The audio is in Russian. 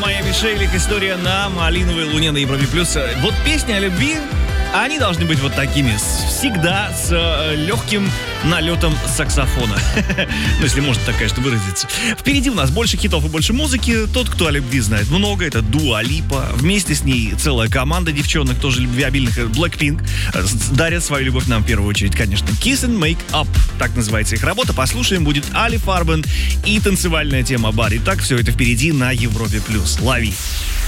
Майами Шейлик. История на малиновой луне на Европе плюс. Вот песни о любви, они должны быть вот такими. Всегда с легким налетом саксофона. Ну, если можно так, конечно, выразиться. Впереди у нас больше хитов и больше музыки. Тот, кто о любви знает много, это Дуа Липа. Вместе с ней целая команда девчонок, тоже любвеобильных, Blackpink, дарят свою любовь нам в первую очередь, конечно. Kiss and Make Up. Так называется их работа. Послушаем, будет Али Фарбен и танцевальная тема Барри. Так, все это впереди на Европе+. Лови.